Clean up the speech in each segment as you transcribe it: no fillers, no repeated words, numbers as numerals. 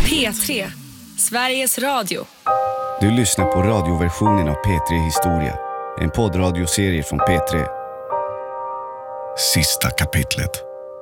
P3, Sveriges Radio. Du lyssnar på radioversionen av P3 Historia, en poddradioserie från P3. Sista kapitlet.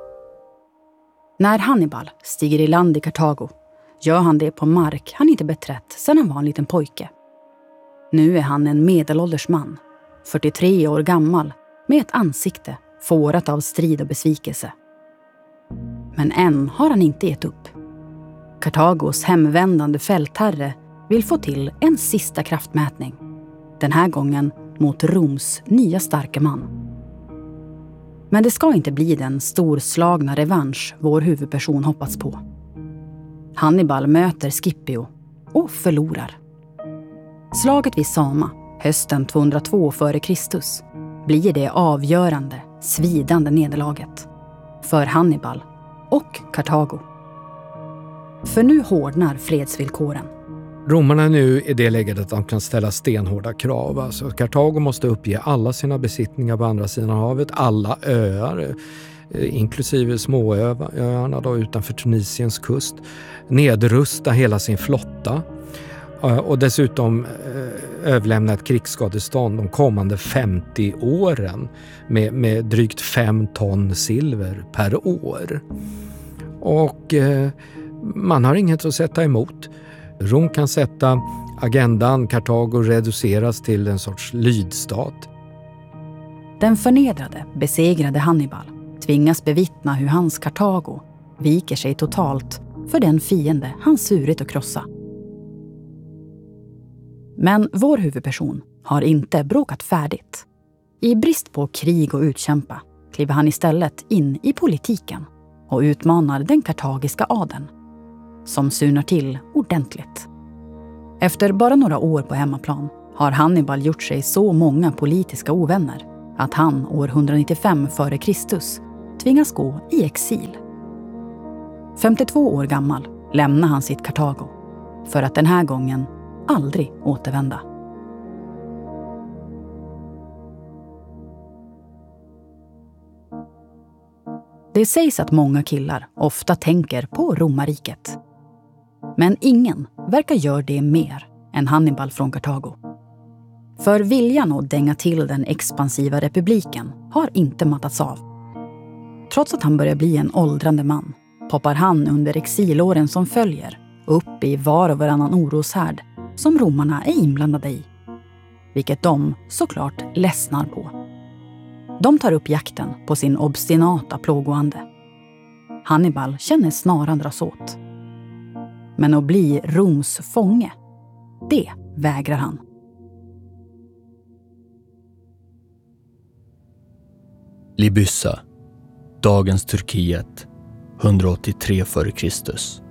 När Hannibal stiger i land i Kartago gör han det på mark han inte beträtt sedan han var en liten pojke. Nu är han en medelålders man, 43 år gammal, med ett ansikte fårat av strid och besvikelse. Men än har han inte gett upp. Kartagos hemvändande fältherre vill få till en sista kraftmätning. Den här gången mot Roms nya starka man. Men det ska inte bli den storslagna revansch vår huvudperson hoppats på. Hannibal möter Scipio och förlorar. Slaget vid Sama, hösten 202 f.Kr. blir det avgörande, svidande nederlaget. För Hannibal och Kartago. För nu hårdnar fredsvillkoren. Romarna nu är det läget att de kan ställa stenhårda krav. Alltså, Kartago måste uppge alla sina besittningar på andra sidan havet, alla öar, inklusive småöarna då utanför Tunisiens kust, nedrusta hela sin flotta och dessutom överlämna ett krigsskadestånd de kommande 50 åren med drygt 5 ton silver per år. Och man har inget att sätta emot. Rom kan sätta agendan, Kartago reduceras till en sorts lydstat. Den förnedrade, besegrade Hannibal tvingas bevittna hur hans Kartago viker sig totalt för den fiende han surit och krossa. Men vår huvudperson har inte bråkat färdigt. I brist på krig och utkämpa kliver han istället in i politiken och utmanar den kartagiska adeln, som surnar till ordentligt. Efter bara några år på hemmaplan har Hannibal gjort sig så många politiska ovänner att han år 195 f.Kr. tvingas gå i exil. 52 år gammal lämnar han sitt Kartago för att den här gången aldrig återvända. Det sägs att många killar ofta tänker på romarriket. Men ingen verkar göra det mer än Hannibal från Kartago. För viljan att dänga till den expansiva republiken har inte mattats av. Trots att han börjar bli en åldrande man poppar han under exilåren som följer upp i var och varannan oroshärd som romarna är inblandade i. Vilket de såklart ledsnar på. De tar upp jakten på sin obstinata plågoande. Hannibal känner snaran dras åt. Men att bli Roms fånge, det vägrar han. Libyssa, dagens Turkiet, 183 f.Kr.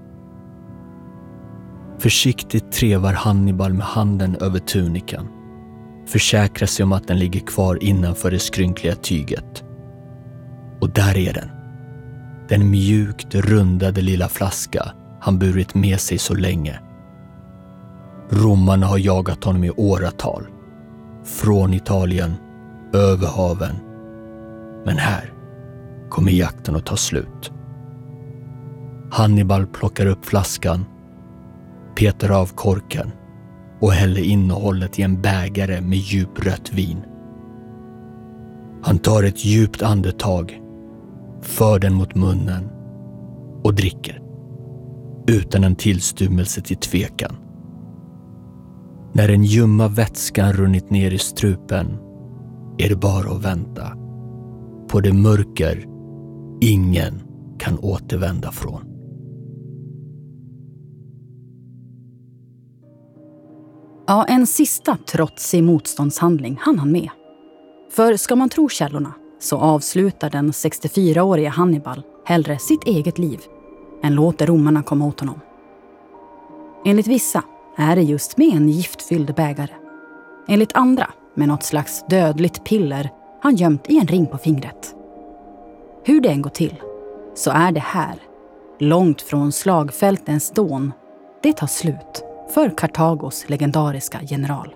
Försiktigt trevar Hannibal med handen över tunikan. Försäkrar sig om att den ligger kvar innanför det skrynkliga tyget. Och där är den. Den mjukt rundade lilla flaska han burit med sig så länge. Romarna har jagat honom i åratal. Från Italien, över haven. Men här kommer jakten att ta slut. Hannibal plockar upp flaskan, petar av korken och häller innehållet i en bägare med djuprött vin. Han tar ett djupt andetag, för den mot munnen och dricker. Utan en tillstymmelse till tvekan. När den ljumma vätskan runnit ner i strupen är det bara att vänta. På det mörker ingen kan återvända från. Ja, en sista trotsig motståndshandling hann han med. För ska man tro källorna så avslutar den 64-åriga Hannibal hellre sitt eget liv än låter romarna komma åt honom. Enligt vissa är det just med en giftfylld bägare. Enligt andra med något slags dödligt piller han gömt i en ring på fingret. Hur det än går till så är det här, långt från slagfältens dån, det tar slut för Kartagos legendariska general.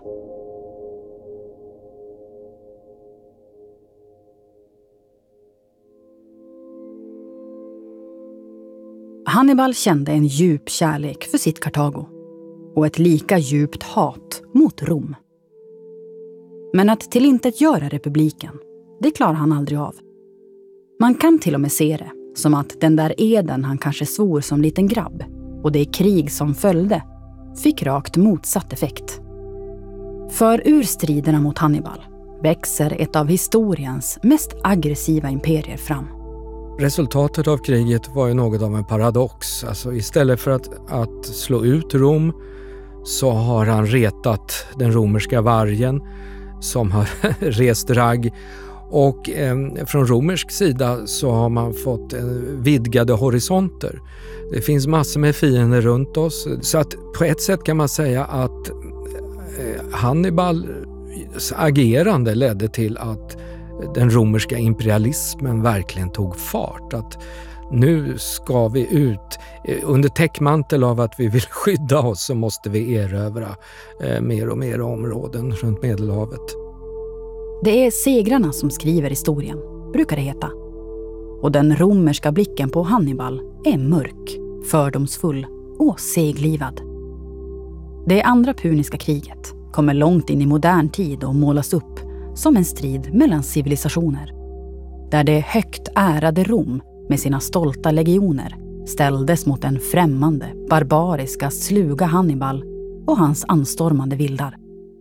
Hannibal kände en djup kärlek för sitt Kartago och ett lika djupt hat mot Rom. Men att tillintetgöra republiken, det klarar han aldrig av. Man kan till och med se det som att den där eden han kanske svor som liten grabb och det krig som följde fick rakt motsatt effekt. För ur striderna mot Hannibal växer ett av historiens mest aggressiva imperier fram. Resultatet av kriget var ju något av en paradox. Alltså istället för att slå ut Rom så har han retat den romerska vargen som har rest ragg. Och från romersk sida så har man fått vidgade horisonter. Det finns massor med fiender runt oss. Så att på ett sätt kan man säga att Hannibals agerande ledde till att den romerska imperialismen verkligen tog fart. Att nu ska vi ut, under täckmantel av att vi vill skydda oss så måste vi erövra mer och mer områden runt Medelhavet. Det är segrarna som skriver historien, brukar det heta. Och den romerska blicken på Hannibal är mörk, fördomsfull och seglivad. Det andra puniska kriget kommer långt in i modern tid och målas upp som en strid mellan civilisationer. Där det högt ärade Rom med sina stolta legioner ställdes mot en främmande, barbariska, sluga Hannibal och hans anstormande vildar.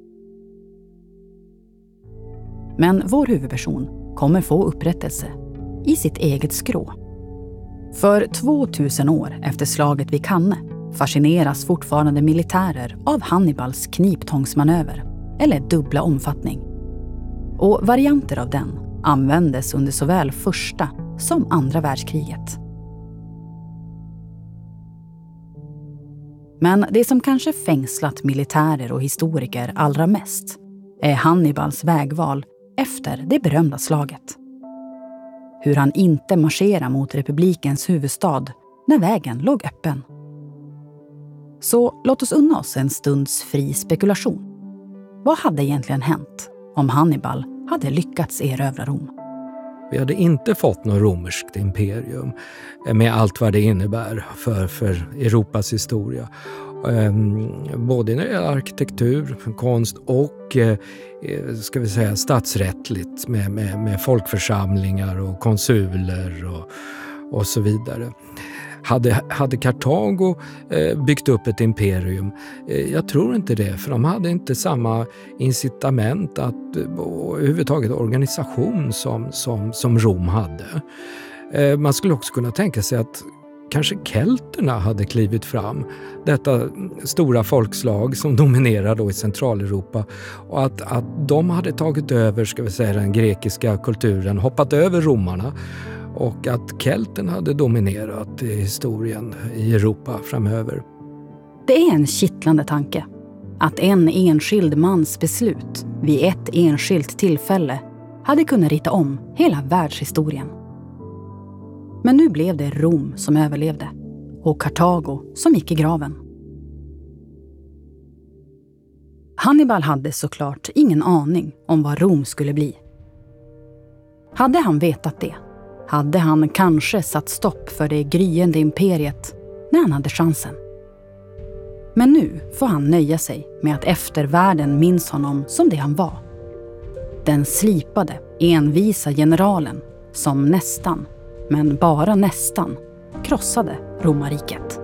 Men vår huvudperson kommer få upprättelse i sitt eget skrå. För 2000 år efter slaget vid Cannae fascineras fortfarande militärer av Hannibals kniptångsmanöver eller dubbla omfattning. Och varianter av den användes under såväl första som andra världskriget. Men det som kanske fängslat militärer och historiker allra mest är Hannibals vägval efter det berömda slaget. Hur han inte marscherar mot republikens huvudstad när vägen låg öppen. Så låt oss unna oss en stunds fri spekulation. Vad hade egentligen hänt om Hannibal hade lyckats erövra Rom? Vi hade inte fått något romerskt imperium med allt vad det innebär för Europas historia. Både när det gäller arkitektur, konst och ska vi säga statsrättligt med folkförsamlingar och konsuler och så vidare. Hade Kartago byggt upp ett imperium? Jag tror inte det, för de hade inte samma incitament att överhuvudtaget organisation som Rom hade. Man skulle också kunna tänka sig att kanske kelterna hade klivit fram, detta stora folkslag som dominerar då i Centraleuropa, och att de hade tagit över, ska vi säga, den grekiska kulturen, hoppat över romarna, och att kelten hade dominerat historien i Europa framöver. Det är en kittlande tanke att en enskild mans beslut vid ett enskilt tillfälle hade kunnat rita om hela världshistorien. Men nu blev det Rom som överlevde och Kartago som gick i graven. Hannibal hade såklart ingen aning om vad Rom skulle bli. Hade han vetat det, hade han kanske satt stopp för det gryende imperiet när han hade chansen. Men nu får han nöja sig med att eftervärlden minns honom som det han var. Den slipade, envisa generalen som nästan, men bara nästan, krossade romarriket.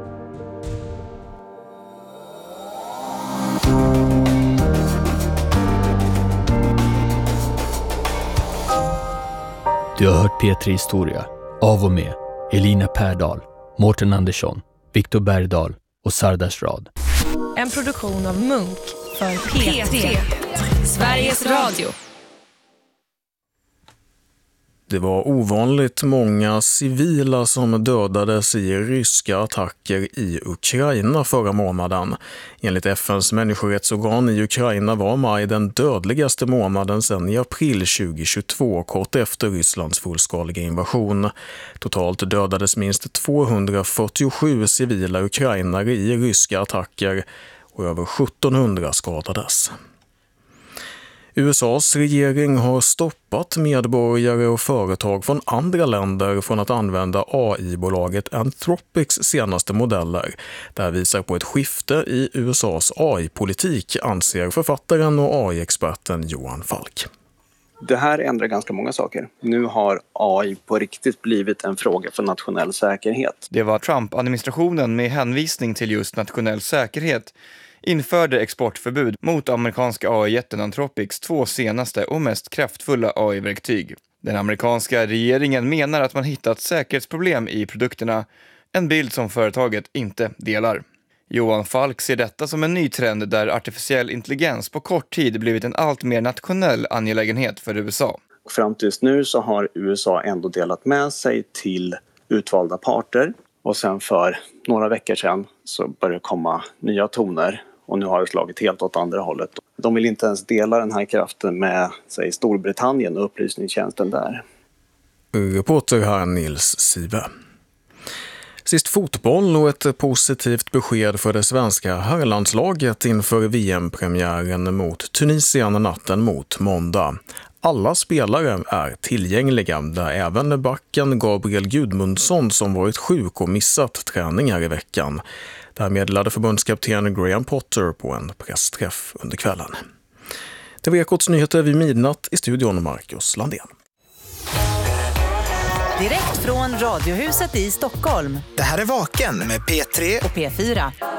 Du har hört Petri Historia av och med Elina Pärdal, Mårten Andersson, Viktor Bergdahl och Sardas Rad. En produktion av Munk för P3. Sveriges Radio. Det var ovanligt många civila som dödades i ryska attacker i Ukraina förra månaden. Enligt FNs människorättsorgan i Ukraina var maj den dödligaste månaden sedan i april 2022, kort efter Rysslands fullskaliga invasion. Totalt dödades minst 247 civila ukrainare i ryska attacker och över 1700 skadades. USAs regering har stoppat medborgare och företag från andra länder från att använda AI-bolaget Anthropics senaste modeller. Det här visar på ett skifte i USAs AI-politik, anser författaren och AI-experten Johan Falk. Det här ändrar ganska många saker. Nu har AI på riktigt blivit en fråga för nationell säkerhet. Det var Trump-administrationen med hänvisning till just nationell säkerhet införde exportförbud mot amerikanska AI-jätten Anthropics 2 senaste och mest kraftfulla AI-verktyg. Den amerikanska regeringen menar att man hittat säkerhetsproblem i produkterna, en bild som företaget inte delar. Johan Falk ser detta som en ny trend där artificiell intelligens på kort tid blivit en allt mer nationell angelägenhet för USA. Fram tills nu så har USA ändå delat med sig till utvalda parter och sen för några veckor sedan så började det komma nya toner och nu har det slagit helt åt andra hållet. De vill inte ens dela den här kraften med säg, Storbritannien och upplysningstjänsten där. Reporter här Nils Sive. Sist fotboll och ett positivt besked för det svenska herrlandslaget inför VM-premiären mot Tunisien natten mot måndag. Alla spelare är tillgängliga, där även backen Gabriel Gudmundsson som varit sjuk och missat träningar i veckan. Det här meddelade förbundskapten Graham Potter på en pressträff under kvällen. Det var Ekots nyheter vid midnatt, i studion Marcus Landén. Direkt från Radiohuset i Stockholm. Det här är Vaken med P3 och P4.